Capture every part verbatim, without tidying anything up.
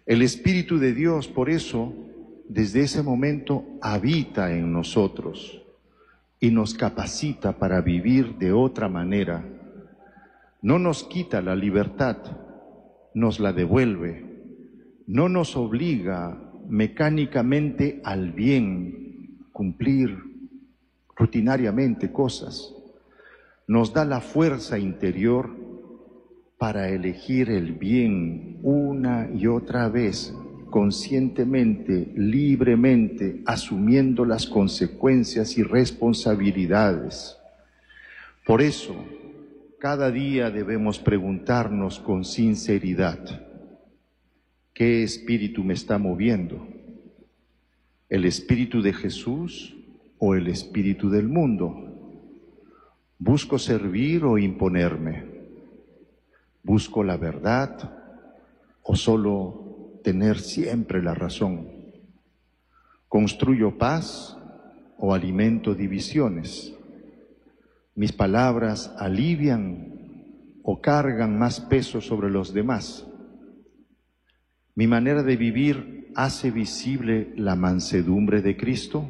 El Espíritu de Dios, por eso, desde ese momento habita en nosotros y nos capacita para vivir de otra manera. No nos quita la libertad, nos la devuelve. No nos obliga mecánicamente al bien, cumplir rutinariamente cosas. Nos da la fuerza interior para elegir el bien una y otra vez, conscientemente, libremente, asumiendo las consecuencias y responsabilidades. Por eso, cada día debemos preguntarnos con sinceridad: ¿qué espíritu me está moviendo? ¿El espíritu de Jesús o el espíritu del mundo? ¿Busco servir o imponerme? ¿Busco la verdad o solo tener siempre la razón? ¿Construyo paz o alimento divisiones? ¿Mis palabras alivian o cargan más peso sobre los demás? ¿Mi manera de vivir hace visible la mansedumbre de Cristo?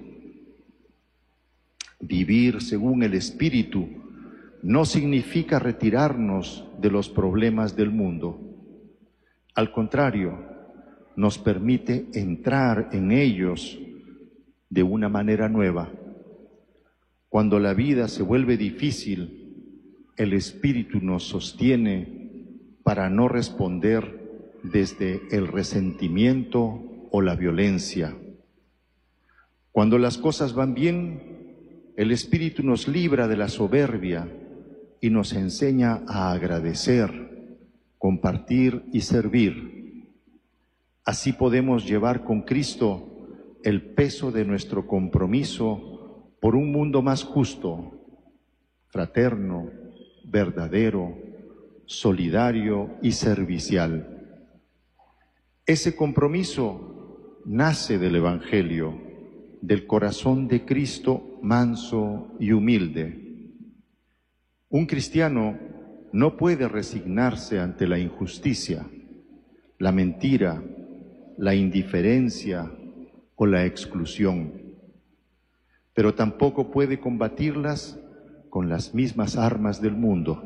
Vivir según el Espíritu no significa retirarnos de los problemas del mundo. Al contrario, nos permite entrar en ellos de una manera nueva. Cuando la vida se vuelve difícil, el Espíritu nos sostiene para no responder desde el resentimiento o la violencia. Cuando las cosas van bien, el Espíritu nos libra de la soberbia y nos enseña a agradecer, compartir y servir. Así podemos llevar con Cristo el peso de nuestro compromiso por un mundo más justo, fraterno, verdadero, solidario y servicial. Ese compromiso nace del Evangelio, del corazón de Cristo manso y humilde. Un cristiano no puede resignarse ante la injusticia, la mentira, la indiferencia o la exclusión, pero tampoco puede combatirlas con las mismas armas del mundo.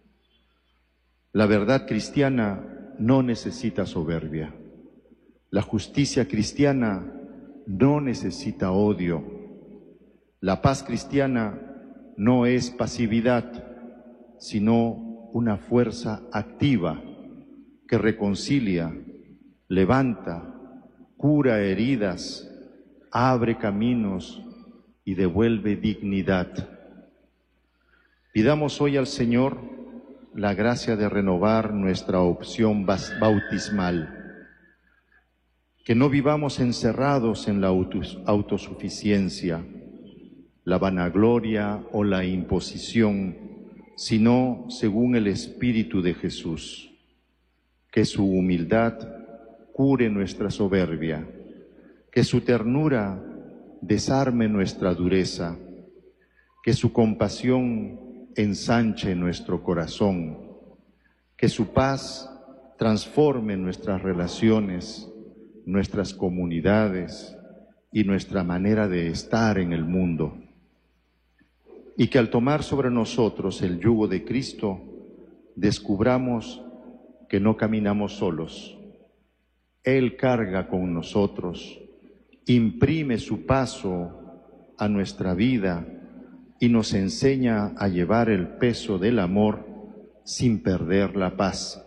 La verdad cristiana no necesita soberbia. La justicia cristiana no necesita odio. La paz cristiana no es pasividad, sino una fuerza activa que reconcilia, levanta, cura heridas, abre caminos y devuelve dignidad. Pidamos hoy al Señor la gracia de renovar nuestra opción bautismal, que no vivamos encerrados en la autosuficiencia, la vanagloria o la imposición, sino según el Espíritu de Jesús. Que su humildad cure nuestra soberbia, que su ternura desarme nuestra dureza, que su compasión ensanche nuestro corazón, que su paz transforme nuestras relaciones, nuestras comunidades y nuestra manera de estar en el mundo. Y que al tomar sobre nosotros el yugo de Cristo, descubramos que no caminamos solos. Él carga con nosotros, imprime su paso a nuestra vida y nos enseña a llevar el peso del amor sin perder la paz.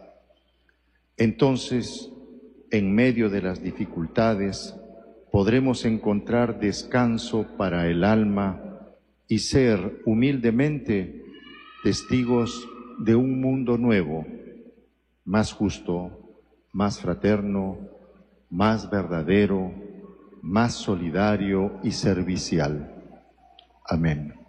Entonces, en medio de las dificultades, podremos encontrar descanso para el alma y ser humildemente testigos de un mundo nuevo, más justo, más fraterno, más verdadero, más solidario y servicial. Amén.